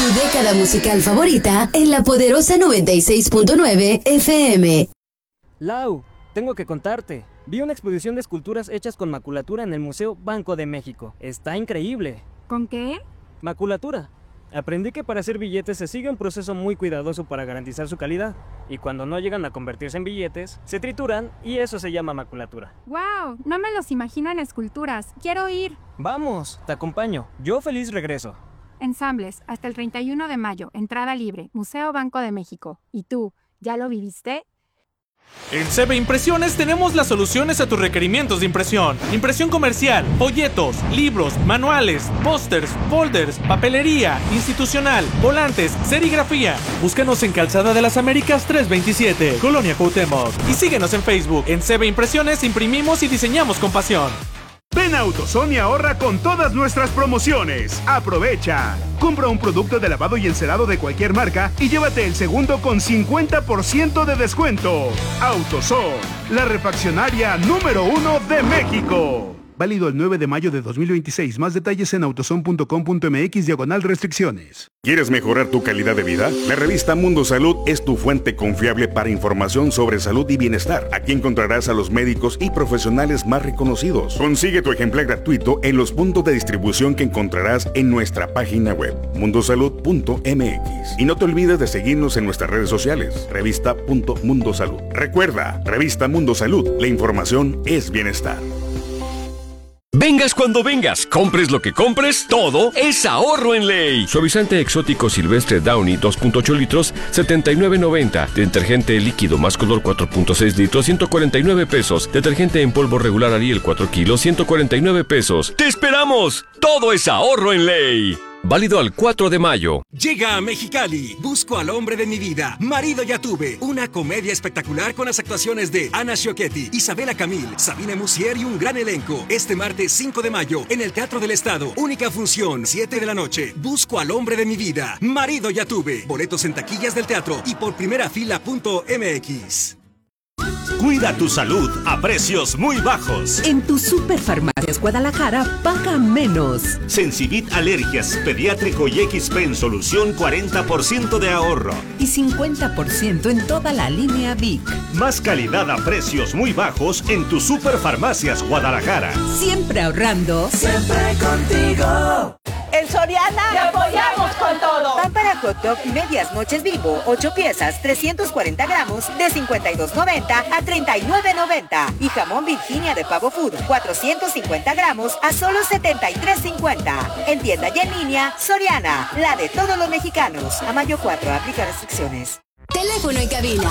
Tu década musical favorita en la poderosa 96.9 FM. Lau, tengo que contarte. Vi una exposición de esculturas hechas con maculatura en el Museo Banco de México. Está increíble. ¿Con qué? Maculatura. Aprendí que para hacer billetes se sigue un proceso muy cuidadoso para garantizar su calidad. Y cuando no llegan a convertirse en billetes, se trituran y eso se llama maculatura. ¡Wow! No me los imagino en esculturas. ¡Quiero ir! Vamos, te acompaño. Yo feliz regreso. Ensambles, hasta el 31 de mayo, entrada libre, Museo Banco de México. ¿Y tú, ya lo viviste? En CB Impresiones tenemos las soluciones a tus requerimientos de impresión. Impresión comercial, folletos, libros, manuales, pósters, folders, papelería, institucional, volantes, serigrafía. Búscanos en Calzada de las Américas 327, Colonia Cuauhtémoc. Y síguenos en Facebook. En CB Impresiones imprimimos y diseñamos con pasión. Ven a AutoZone y ahorra con todas nuestras promociones. ¡Aprovecha! Compra un producto de lavado y encerado de cualquier marca y llévate el segundo con 50% de descuento. AutoZone, la refaccionaria número 1 de México. Válido el 9 de mayo de 2026. Más detalles en autozone.com.mx/restricciones. ¿Quieres mejorar tu calidad de vida? La revista Mundo Salud es tu fuente confiable para información sobre salud y bienestar. Aquí encontrarás a los médicos y profesionales más reconocidos. Consigue tu ejemplar gratuito en los puntos de distribución que encontrarás en nuestra página web, mundosalud.mx. Y no te olvides de seguirnos en nuestras redes sociales, revista.mundosalud. Recuerda, Revista Mundo Salud, la información es bienestar. Vengas cuando vengas, compres lo que compres, todo es ahorro en ley. Suavizante exótico silvestre Downy 2.8 litros, 79.90. Detergente líquido más color 4.6 litros, 149 pesos. Detergente en polvo regular Ariel 4 kilos, 149 pesos. ¡Te esperamos! Todo es ahorro en ley. Válido al 4 de mayo. Llega a Mexicali. Busco al hombre de mi vida. Marido ya tuve. Una comedia espectacular con las actuaciones de Ana Sciocchetti, Isabela Camil, Sabine Musier y un gran elenco. Este martes 5 de mayo en el Teatro del Estado. Única función, 7 de la noche. Busco al hombre de mi vida. Marido ya tuve. Boletos en taquillas del teatro y por primerafila.mx. Cuida tu salud a precios muy bajos. En tu Superfarmacias Guadalajara paga menos. Sensibit Alergias, Pediátrico y XP en solución, 40% de ahorro. Y 50% en toda la línea Vic. Más calidad a precios muy bajos en tu Superfarmacias Guadalajara. Siempre ahorrando. Siempre contigo. En Soriana te apoyamos con todo. Pan para hot dog medias noches Bimbo, 8 piezas, 340 gramos, de $52.90 a $39.90. Y jamón Virginia de Pavo Food, 450 gramos a solo $73.50. En tienda y en línea, Soriana, la de todos los mexicanos. A mayo 4, aplica restricciones. Teléfono en cabina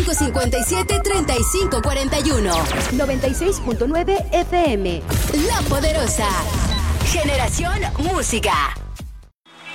557-3541 96.9 FM. La Poderosa. Generación Música.